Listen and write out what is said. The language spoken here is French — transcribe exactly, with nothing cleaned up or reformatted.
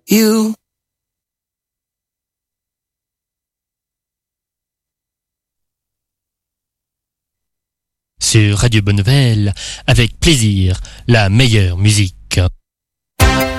you. Sur Radio Bonne Nouvelle, avec plaisir, la meilleure musique.